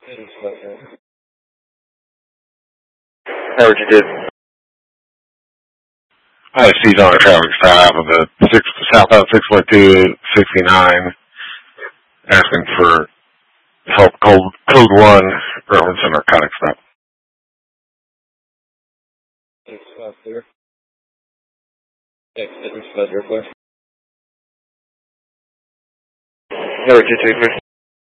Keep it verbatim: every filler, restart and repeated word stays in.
How would you do? Hi, Steve on traffic stop of the six southbound six one two sixty nine, asking for help. Code code one, reference a narcotics stop. Thanks, clear. Thanks, request. How would you do?